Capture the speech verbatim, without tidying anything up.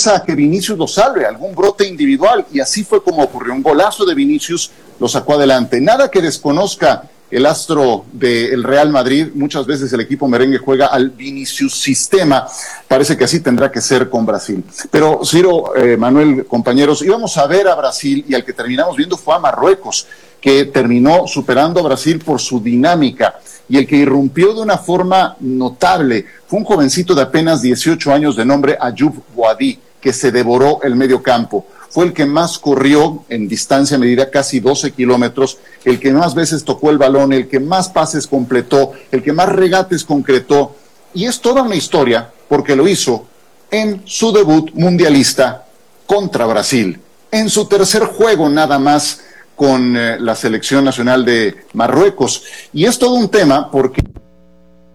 fuerza a que Vinicius lo salve, algún brote individual, y así fue como ocurrió. Un golazo de Vinicius lo sacó adelante. Nada que desconozca el astro del Real Madrid. Muchas veces el equipo merengue juega al Vinicius sistema. Parece que así tendrá que ser con Brasil. Pero Ciro, eh, Manuel, compañeros, íbamos a ver a Brasil y al que terminamos viendo fue a Marruecos, que terminó superando a Brasil por su dinámica, y el que irrumpió de una forma notable fue un jovencito de apenas dieciocho años de nombre Ayoub Boadi, que se devoró el medio campo. Fue el que más corrió en distancia medida, casi doce kilómetros, el que más veces tocó el balón, el que más pases completó, el que más regates concretó. Y es toda una historia porque lo hizo en su debut mundialista contra Brasil, en su tercer juego nada más con eh, la selección nacional de Marruecos. Y es todo un tema porque